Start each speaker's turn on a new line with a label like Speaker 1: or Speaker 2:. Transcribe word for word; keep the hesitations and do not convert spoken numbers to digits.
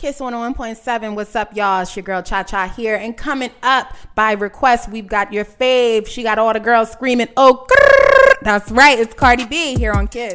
Speaker 1: Kiss one oh one point seven. What's up, y'all? It's your girl Cha Cha here. And coming up by request, we've got your fave. She got all the girls screaming, oh, grrr. That's right. It's Cardi B here on Kiss.